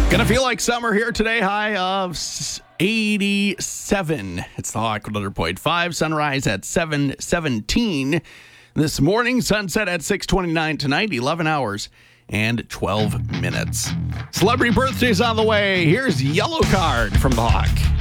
Gonna feel like summer here today, high of 87. It's the Hawk 100.5. Sunrise at 7:17 this morning. Sunset at 6:29 tonight. 11 hours and 12 minutes. Celebrity birthdays on the way. Here's Yellow Card from the Hawk.